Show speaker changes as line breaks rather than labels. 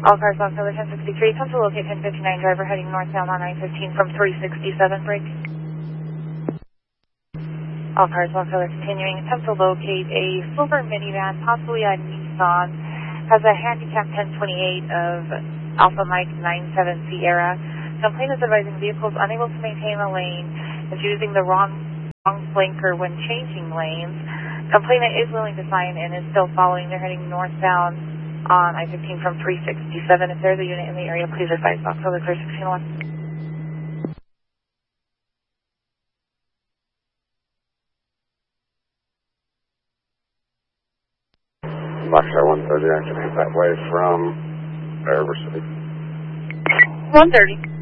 All cars on Color 1063, come to locate 1059 driver heading northbound on 915 from 367 break. All cars on Color continuing, attempt to locate a silver minivan, possibly a Nissan, has a handicap 1028 of Alpha Mike 97 Sierra. Complainant is advising vehicles unable to maintain a lane and using the wrong blinker when changing lanes. Complainant is willing to sign and is still following. They're heading northbound on I-15 from 367. If there's a unit in the area, please advise October 1601.
Boxer 130 activated that way from River City.
130.